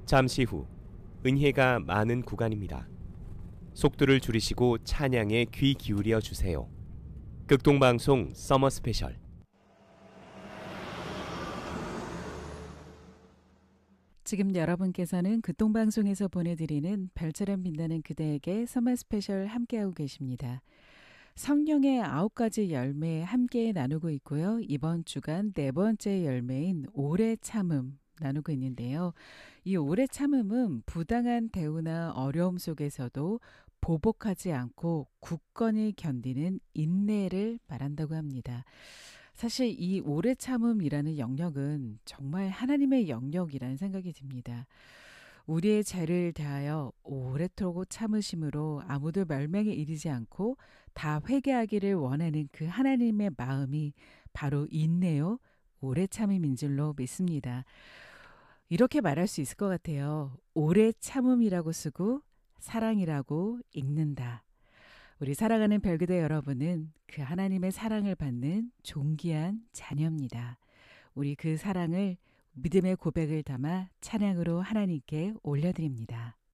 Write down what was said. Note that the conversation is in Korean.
잠시 후 은혜가 많은 구간입니다. 속도를 줄이시고 찬양에 귀 기울여 주세요. 극동방송 서머 스페셜. 지금 여러분께서는 극동방송에서 보내드리는 별처럼 빛나는 그대에게 서머 스페셜 함께하고 계십니다. 성령의 9가지 열매 함께 나누고 있고요. 이번 주간 4번째 열매인 오래 참음 나누고 있는데요. 이 오래 참음은 부당한 대우나 어려움 속에서도 보복하지 않고 굳건히 견디는 인내를 말한다고 합니다. 사실 이 오래 참음이라는 영역은 정말 하나님의 영역이라는 생각이 듭니다. 우리의 죄를 대하여 오래도록 참으심으로 아무도 멸망에 이르지 않고 다 회개하기를 원하는 그 하나님의 마음이 바로 인내요, 오래 참음인 줄로 믿습니다. 이렇게 말할 수 있을 것 같아요. 오래 참음이라고 쓰고 사랑이라고 읽는다. 우리 사랑하는 별그대 여러분은 그 하나님의 사랑을 받는 존귀한 자녀입니다. 우리 그 사랑을 믿음의 고백을 담아 찬양으로 하나님께 올려드립니다.